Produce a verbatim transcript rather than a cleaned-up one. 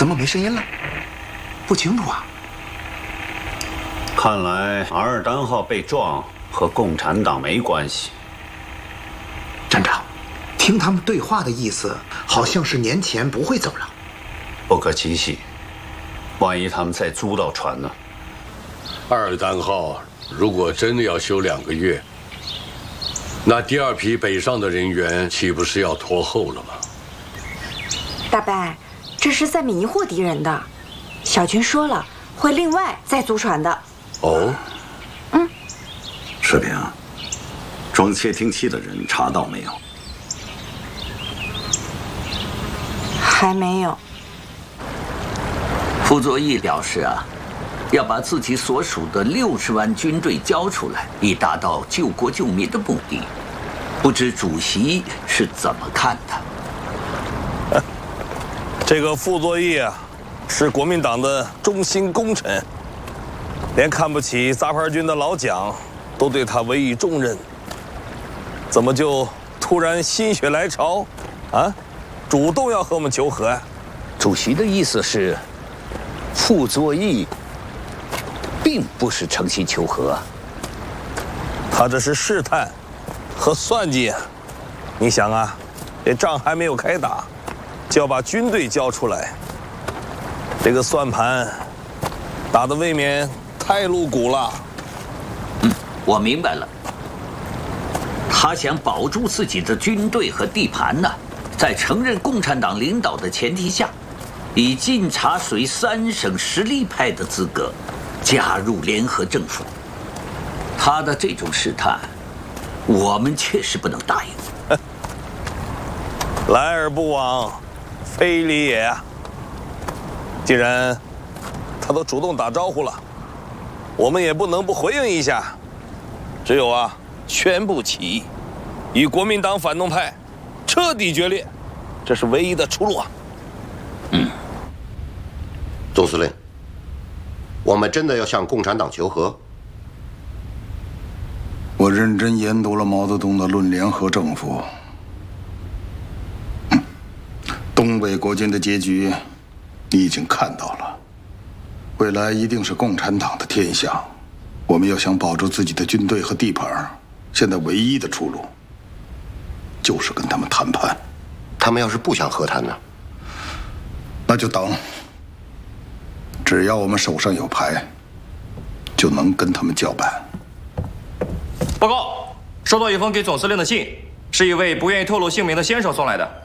怎么没声音了？不清楚啊。 看来马尔丹号被撞和共产党没关系。 站长，听他们对话的意思，好像是年前不会走了。 不可奇细，万一他们再租到船呢？ 阿尔丹号如果真的要修两个月，那第二批北上的人员岂不是要拖后了吗？ 大伯，这是在迷惑敌人的。小军说了，会另外再租船的。 哦， 嗯。 士兵，装窃听器的人查到没有？ 还没有。 傅作义表示啊，要把自己所属的六十万军队交出来，以达到救国救民的目的。不知主席是怎么看的？ 这个傅作义啊，是国民党的忠心功臣，连看不起杂牌军的老蒋都对他委以重任，怎么就突然心血来潮，啊，主动要和我们求和呀？ 主席的意思是，傅作义并不是诚心求和， 他这是试探和算计。你想啊，这仗还没有开打，就要把军队交出来，这个算盘打得未免太露骨了。 嗯，我明白了。他想保住自己的军队和地盘呢，在承认共产党领导的前提下，以晋察水三省实力派的资格加入联合政府。他的这种试探，我们确实不能答应。 来而不往，非礼也啊！既然他都主动打招呼了，我们也不能不回应一下。只有啊，全部起义，与国民党反动派彻底决裂，这是唯一的出路啊！ 嗯， 总司令，我们真的要向共产党求和？ 我认真研读了毛泽东的《论联合政府》，东北国军的结局，你已经看到了。未来一定是共产党的天下。我们要想保住自己的军队和地盘，现在唯一的出路，就是跟他们谈判。 他们要是不想和谈呢？ 那就等。只要我们手上有牌，就能跟他们叫板。 报告，收到一封给总司令的信，是一位不愿意透露姓名的先生送来的。